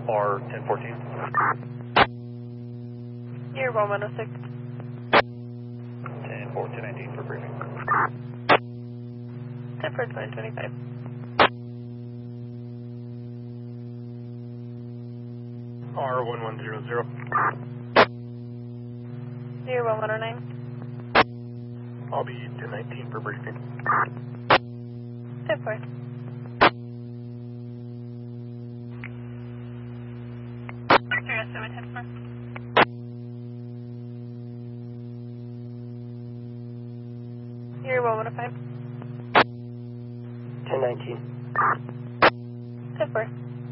R 1014. Year 1106. 10 4 1019 for briefing. 10 for 2025. R 1100. Year 1109. I'll be 1019 for briefing. 10 4. Year 1105. 1019. 10 4.